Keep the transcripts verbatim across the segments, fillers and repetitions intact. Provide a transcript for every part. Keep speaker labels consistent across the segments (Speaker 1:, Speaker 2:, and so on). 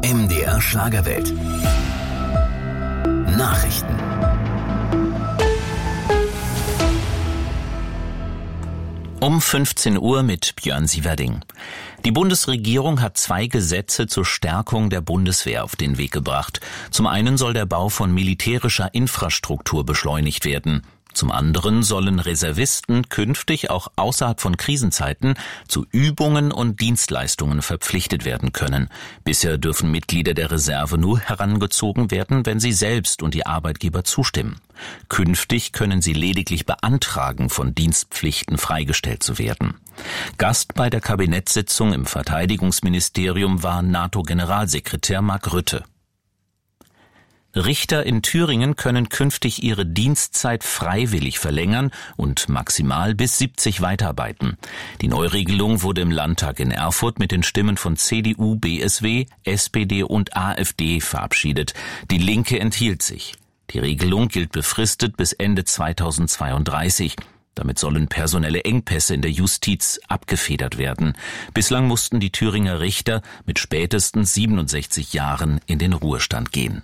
Speaker 1: M D R Schlagerwelt. Nachrichten.
Speaker 2: Um fünfzehn Uhr mit Björn Sieverding. Die Bundesregierung hat zwei Gesetze zur Stärkung der Bundeswehr auf den Weg gebracht. Zum einen soll der Bau von militärischer Infrastruktur beschleunigt werden. Zum anderen sollen Reservisten künftig auch außerhalb von Krisenzeiten zu Übungen und Dienstleistungen verpflichtet werden können. Bisher dürfen Mitglieder der Reserve nur herangezogen werden, wenn sie selbst und die Arbeitgeber zustimmen. Künftig können sie lediglich beantragen, von Dienstpflichten freigestellt zu werden. Gast bei der Kabinettssitzung im Verteidigungsministerium war NATO-Generalsekretär Mark Rutte. Richter in Thüringen können künftig ihre Dienstzeit freiwillig verlängern und maximal bis siebzig weiterarbeiten. Die Neuregelung wurde im Landtag in Erfurt mit den Stimmen von C D U, B S W, S P D und AfD verabschiedet. Die Linke enthielt sich. Die Regelung gilt befristet bis Ende zweitausendzweiunddreißig. Damit sollen personelle Engpässe in der Justiz abgefedert werden. Bislang mussten die Thüringer Richter mit spätestens siebenundsechzig Jahren in den Ruhestand gehen.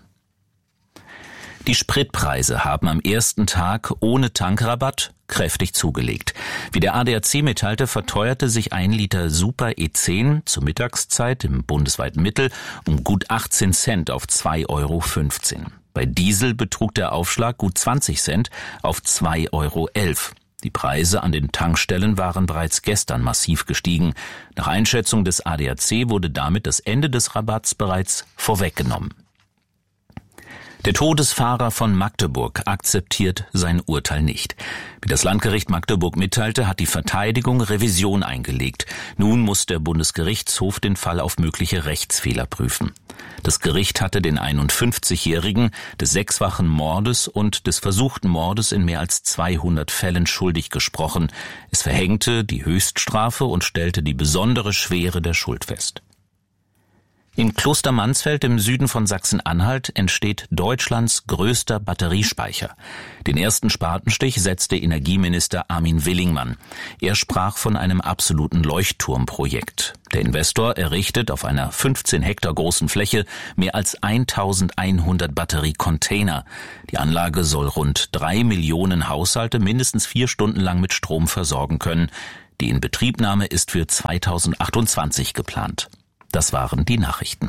Speaker 2: Die Spritpreise haben am ersten Tag ohne Tankrabatt kräftig zugelegt. Wie der A D A C mitteilte, verteuerte sich ein Liter Super E zehn zur Mittagszeit im bundesweiten Mittel um gut achtzehn Cent auf zwei Euro fünfzehn. Bei Diesel betrug der Aufschlag gut zwanzig Cent auf zwei Euro elf. Die Preise an den Tankstellen waren bereits gestern massiv gestiegen. Nach Einschätzung des A D A C wurde damit das Ende des Rabatts bereits vorweggenommen. Der Todesfahrer von Magdeburg akzeptiert sein Urteil nicht. Wie das Landgericht Magdeburg mitteilte, hat die Verteidigung Revision eingelegt. Nun muss der Bundesgerichtshof den Fall auf mögliche Rechtsfehler prüfen. Das Gericht hatte den einundfünfzigjährigen des sechsfachen Mordes und des versuchten Mordes in mehr als zweihundert Fällen schuldig gesprochen. Es verhängte die Höchststrafe und stellte die besondere Schwere der Schuld fest. In Klostermansfeld im Süden von Sachsen-Anhalt entsteht Deutschlands größter Batteriespeicher. Den ersten Spatenstich setzte Energieminister Armin Willingmann. Er sprach von einem absoluten Leuchtturmprojekt. Der Investor errichtet auf einer fünfzehn Hektar großen Fläche mehr als eintausendeinhundert Batteriecontainer. Die Anlage soll rund drei Millionen Haushalte mindestens vier Stunden lang mit Strom versorgen können. Die Inbetriebnahme ist für zweitausendachtundzwanzig geplant. Das waren die Nachrichten.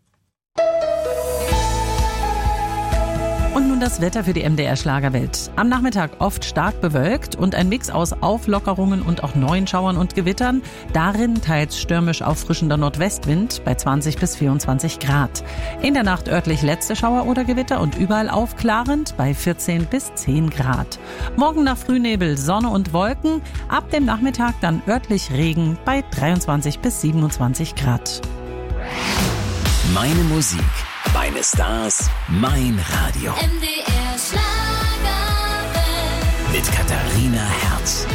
Speaker 3: Und nun das Wetter für die M D R Schlagerwelt. Am Nachmittag oft stark bewölkt und ein Mix aus Auflockerungen und auch neuen Schauern und Gewittern. Darin teils stürmisch auffrischender Nordwestwind bei zwanzig bis vierundzwanzig Grad. In der Nacht örtlich letzte Schauer oder Gewitter und überall aufklarend bei vierzehn bis zehn Grad. Morgen nach Frühnebel, Sonne und Wolken. Ab dem Nachmittag dann örtlich Regen bei dreiundzwanzig bis siebenundzwanzig Grad.
Speaker 1: Meine Musik, meine Stars, mein Radio.
Speaker 4: M D R Schlagerwelt.
Speaker 1: Mit Katharina Herz.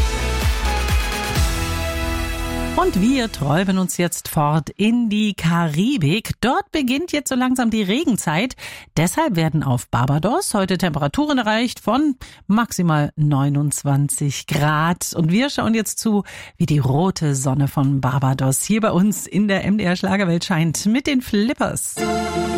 Speaker 3: Und wir träumen uns jetzt fort in die Karibik. Dort beginnt jetzt so langsam die Regenzeit. Deshalb werden auf Barbados heute Temperaturen erreicht von maximal neunundzwanzig Grad. Und wir schauen jetzt zu, wie die rote Sonne von Barbados hier bei uns in der M D R Schlagerwelt scheint mit den Flippers.